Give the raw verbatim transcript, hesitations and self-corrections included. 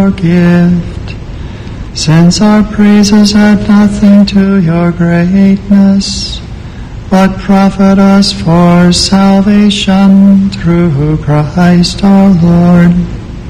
your gift, since our praises add nothing to your greatness, but profit us for salvation through Christ our Lord.